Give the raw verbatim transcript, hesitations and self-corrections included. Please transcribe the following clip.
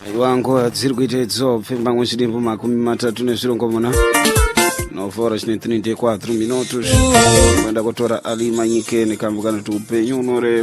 Wango dziri kuite dzo pfemba mwechidimbu makumi matatu nezvirongo muna novhora chine trenta e quattro minutos kwenda kutora Ali Manyike nekambuka kuti upenyu unore